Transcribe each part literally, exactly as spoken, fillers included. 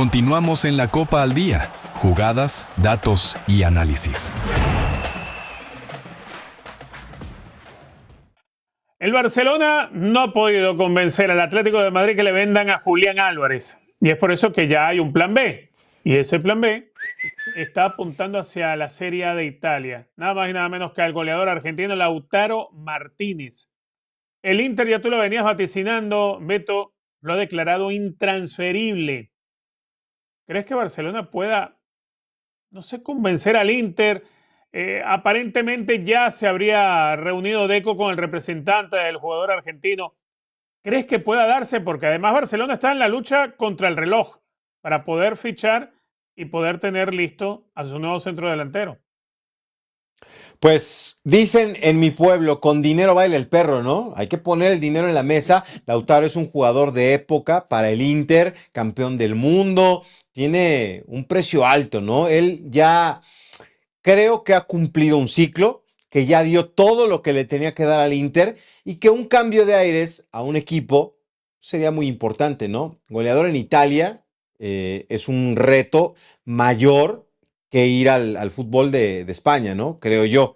Continuamos en la Copa al Día. Jugadas, datos y análisis. El Barcelona no ha podido convencer al Atlético de Madrid que le vendan a Julián Álvarez. Y es por eso que ya hay un plan B. Y ese plan B está apuntando hacia la Serie A de Italia. Nada más y nada menos que al goleador argentino Lautaro Martínez. El Inter, ya tú lo venías vaticinando, Beto, lo ha declarado intransferible. ¿Crees que Barcelona pueda, no sé, convencer al Inter? Eh, aparentemente ya se habría reunido Deco con el representante del jugador argentino. ¿Crees que pueda darse? Porque además Barcelona está en la lucha contra el reloj para poder fichar y poder tener listo a su nuevo centro delantero. Pues dicen en mi pueblo, con dinero baila el perro, ¿no? Hay que poner el dinero en la mesa. Lautaro es un jugador de época para el Inter, campeón del mundo, tiene un precio alto, ¿no? Él ya creo que ha cumplido un ciclo, que ya dio todo lo que le tenía que dar al Inter y que un cambio de aires a un equipo sería muy importante, ¿no? Goleador en Italia eh, es un reto mayor que ir al, al fútbol de, de España, ¿no? Creo yo.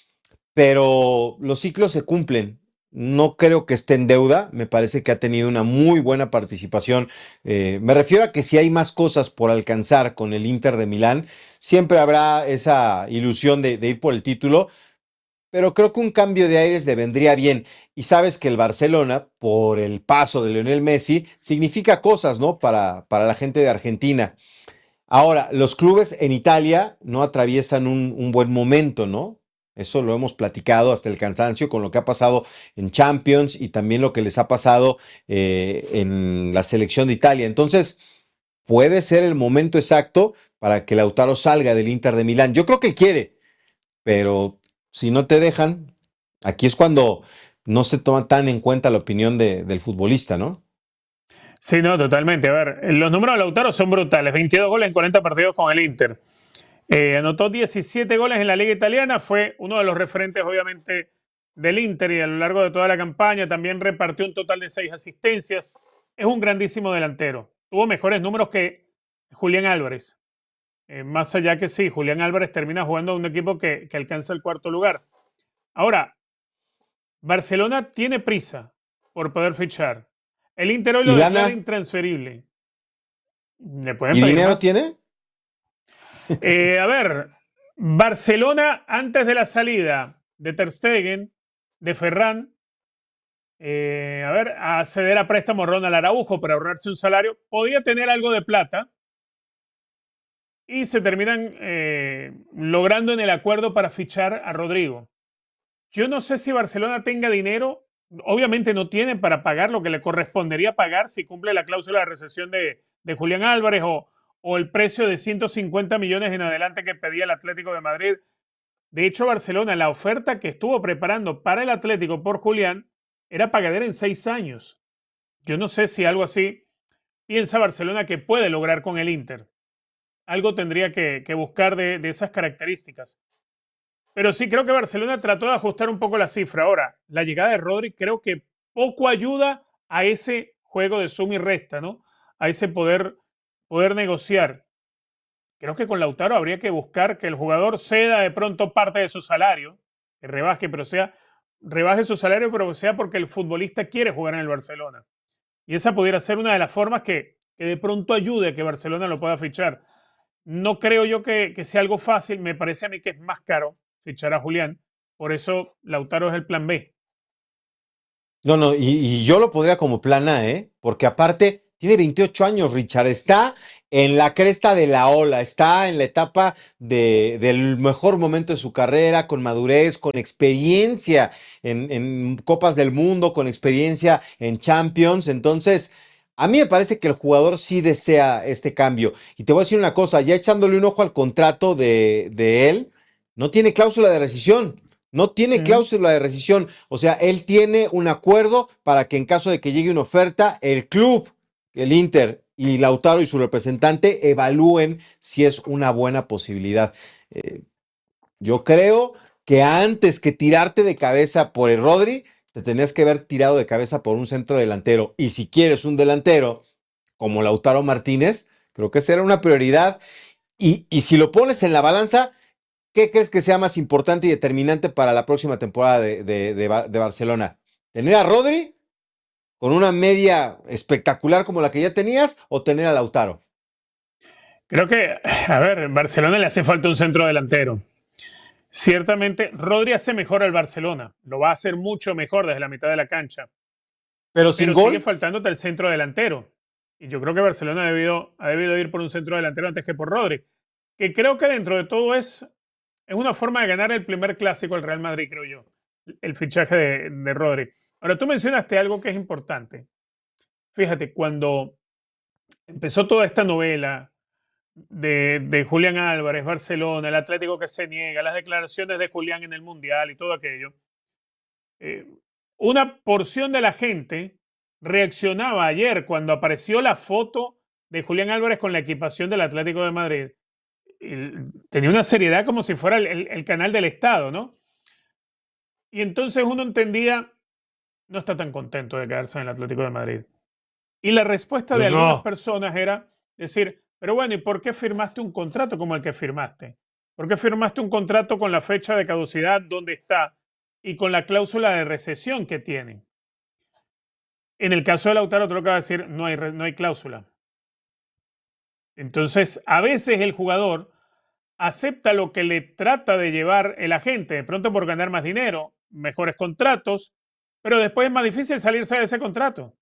Pero los ciclos se cumplen. No creo que esté en deuda. Me parece que ha tenido una muy buena participación. Eh, me refiero a que si hay más cosas por alcanzar con el Inter de Milán, siempre habrá esa ilusión de, de ir por el título. Pero creo que un cambio de aires le vendría bien. Y sabes que el Barcelona, por el paso de Lionel Messi, significa cosas, ¿no? Para, para la gente de Argentina. Ahora, los clubes en Italia no atraviesan un, un buen momento, ¿no? Eso lo hemos platicado hasta el cansancio con lo que ha pasado en Champions y también lo que les ha pasado eh, en la selección de Italia. Entonces, puede ser el momento exacto para que Lautaro salga del Inter de Milán. Yo creo que quiere, pero si no te dejan, aquí es cuando no se toma tan en cuenta la opinión de, del futbolista, ¿no? Sí, no, totalmente. A ver, los números de Lautaro son brutales. veintidós goles en cuarenta partidos con el Inter. Eh, anotó diecisiete goles en la Liga Italiana. Fue uno de los referentes, obviamente, del Inter y a lo largo de toda la campaña. También repartió un total de seis asistencias. Es un grandísimo delantero. Tuvo mejores números que Julián Álvarez. Eh, más allá que sí, Julián Álvarez termina jugando a un equipo que, que alcanza el cuarto lugar. Ahora, Barcelona tiene prisa por poder fichar. El Inter hoy lo ¿Y declara lana? intransferible. ¿Le pueden ¿Y pedir dinero más? tiene? Eh, a ver, Barcelona antes de la salida de Ter Stegen, de Ferran, eh, a ver, a ceder a préstamo Ronald Araujo para ahorrarse un salario, podía tener algo de plata y se terminan eh, logrando en el acuerdo para fichar a Rodrigo. Yo no sé si Barcelona tenga dinero, obviamente no tiene para pagar lo que le correspondería pagar si cumple la cláusula de recesión de, de Julián Álvarez o, o el precio de ciento cincuenta millones en adelante que pedía el Atlético de Madrid. De hecho, Barcelona, la oferta que estuvo preparando para el Atlético por Julián era pagadera en seis años. Yo no sé si algo así piensa Barcelona que puede lograr con el Inter. Algo tendría que, que buscar de, de esas características. Pero sí creo que Barcelona trató de ajustar un poco la cifra. Ahora, la llegada de Rodri creo que poco ayuda a ese juego de suma y resta, ¿no? A ese poder, poder negociar. Creo que con Lautaro habría que buscar que el jugador ceda de pronto parte de su salario, que rebaje, pero sea, rebaje su salario, pero sea porque el futbolista quiere jugar en el Barcelona. Y esa pudiera ser una de las formas que, que de pronto ayude a que Barcelona lo pueda fichar. No creo yo que, que sea algo fácil, me parece a mí que es más caro fichar a Julián, por eso Lautaro es el plan B. No, no, y, y yo lo podría como plan A, ¿eh? Porque aparte tiene veintiocho años, Richard, está en la cresta de la ola, está en la etapa de, del mejor momento de su carrera, con madurez, con experiencia en, en Copas del Mundo, con experiencia en Champions. Entonces, a mí me parece que el jugador sí desea este cambio. Y te voy a decir una cosa, ya echándole un ojo al contrato de, de él, no tiene cláusula de rescisión. No tiene Mm. cláusula de rescisión. O sea, él tiene un acuerdo para que en caso de que llegue una oferta, el club, el Inter y Lautaro y su representante evalúen si es una buena posibilidad. Eh, yo creo que antes que tirarte de cabeza por el Rodri, te tenías que haber tirado de cabeza por un centro delantero. Y si quieres un delantero como Lautaro Martínez, Creo que esa era una prioridad. Y, y si lo pones en la balanza, ¿qué crees que sea más importante y determinante para la próxima temporada de, de, de, de Barcelona? ¿Tener a Rodri con una media espectacular como la que ya tenías o tener a Lautaro? Creo que, a ver, en Barcelona le hace falta un centro delantero. Ciertamente, Rodri hace mejor al Barcelona. Lo va a hacer mucho mejor desde la mitad de la cancha. Pero sin Pero gol. sigue faltándote el centro delantero. Y yo creo que Barcelona ha debido, ha debido ir por un centro delantero antes que por Rodri. Que creo que dentro de todo es, es una forma de ganar el primer clásico al Real Madrid, creo yo. El fichaje de, de Rodri. Ahora, tú mencionaste algo que es importante. Fíjate, cuando empezó toda esta novela de, de Julián Álvarez, Barcelona, el Atlético que se niega, las declaraciones de Julián en el Mundial y todo aquello, eh, una porción de la gente reaccionaba ayer cuando apareció la foto de Julián Álvarez con la equipación del Atlético de Madrid. Y tenía una seriedad como si fuera el, el, el canal del Estado, ¿no? Y entonces uno entendía, no está tan contento de quedarse en el Atlético de Madrid. Y la respuesta de Pues algunas no. personas era decir, pero bueno, ¿y por qué firmaste un contrato como el que firmaste? ¿Por qué firmaste un contrato con la fecha de caducidad donde está y con la cláusula de recesión que tiene? En el caso de Lautaro, te lo que va a decir, no hay, no hay cláusula. Entonces, a veces el jugador acepta lo que le trata de llevar el agente, de pronto por ganar más dinero, mejores contratos, pero después es más difícil salirse de ese contrato.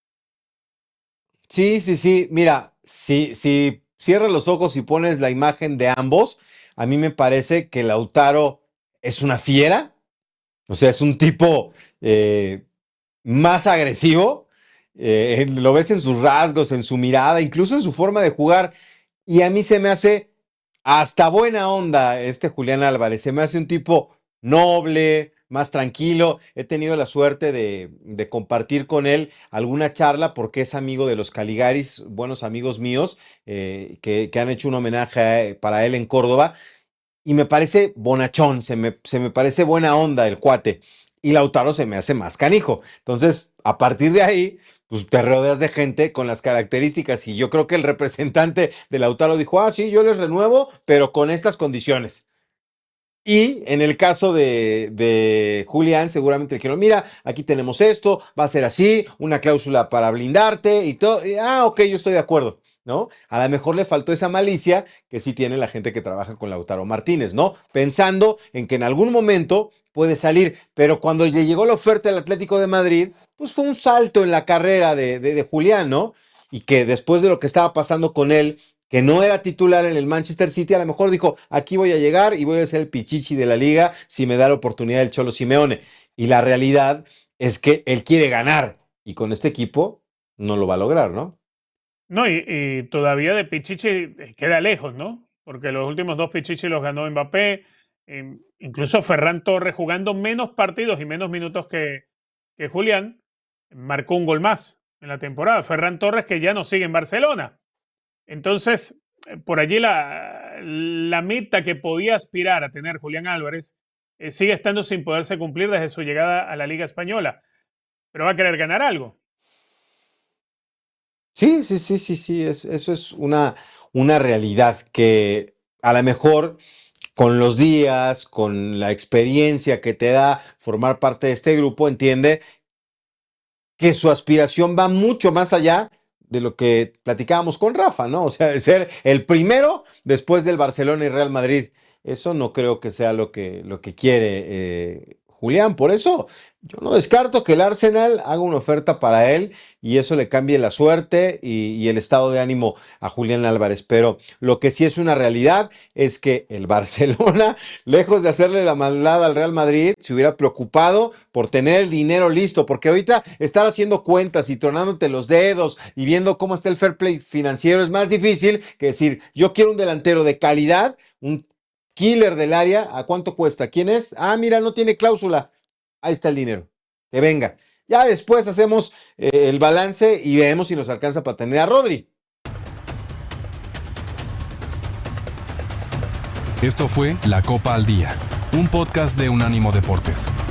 Sí, sí, sí. Mira, si, si cierras los ojos y pones la imagen de ambos, a mí me parece que Lautaro es una fiera. O sea, es un tipo eh, más agresivo. Eh, lo ves en sus rasgos, en su mirada, incluso en su forma de jugar. Y a mí se me hace hasta buena onda este Julián Álvarez. Se me hace un tipo noble, más tranquilo. He tenido la suerte de, de compartir con él alguna charla porque es amigo de los Caligaris, buenos amigos míos, eh, que, que han hecho un homenaje a- para él en Córdoba. Y me parece bonachón, se me, se me parece buena onda el cuate. Y Lautaro se me hace más canijo. Entonces, a partir de ahí, pues te rodeas de gente con las características. Y yo creo que el representante de Lautaro dijo, ah, sí, yo les renuevo, pero con estas condiciones. Y en el caso de, de Julián, seguramente dijeron, mira, aquí tenemos esto, va a ser así, una cláusula para blindarte y todo. Y, ah, ok, yo estoy de acuerdo, ¿no? A lo mejor le faltó esa malicia que sí tiene la gente que trabaja con Lautaro Martínez, ¿no? Pensando en que en algún momento puede salir, pero cuando le llegó la oferta del Atlético de Madrid, pues fue un salto en la carrera de, de, de Julián, ¿no? Y que después de lo que estaba pasando con él, que no era titular en el Manchester City, a lo mejor dijo, aquí voy a llegar y voy a ser el pichichi de la liga si me da la oportunidad el Cholo Simeone. Y la realidad es que él quiere ganar y con este equipo no lo va a lograr, ¿no? No, y, y todavía de Pichichi queda lejos, ¿no? Porque los últimos dos Pichichi los ganó Mbappé. eh, incluso Ferran Torres, jugando menos partidos y menos minutos que, que Julián, marcó un gol más en la temporada. Ferran Torres que ya no sigue en Barcelona. Entonces, eh, por allí la, la meta que podía aspirar a tener Julián Álvarez eh, sigue estando sin poderse cumplir desde su llegada a la Liga Española. Pero va a querer ganar algo. Sí, sí, sí, sí, sí, es, eso es una, una realidad que a lo mejor con los días, con la experiencia que te da formar parte de este grupo, entiende que su aspiración va mucho más allá de lo que platicábamos con Rafa, ¿no? O sea, de ser el primero después del Barcelona y Real Madrid. Eso no creo que sea lo que, lo que quiere eh, Julián. Por eso yo no descarto que el Arsenal haga una oferta para él y eso le cambie la suerte y, y el estado de ánimo a Julián Álvarez. Pero lo que sí es una realidad es que el Barcelona, lejos de hacerle la maldad al Real Madrid, se hubiera preocupado por tener el dinero listo, porque ahorita estar haciendo cuentas y tronándote los dedos y viendo cómo está el fair play financiero es más difícil que decir, yo quiero un delantero de calidad, un killer del área, ¿a cuánto cuesta? ¿Quién es? Ah, mira, no tiene cláusula. Ahí está el dinero. Que venga. Ya después hacemos eh, el balance y vemos si nos alcanza para tener a Rodri. Esto fue La Copa al Día, un podcast de Unánimo Deportes.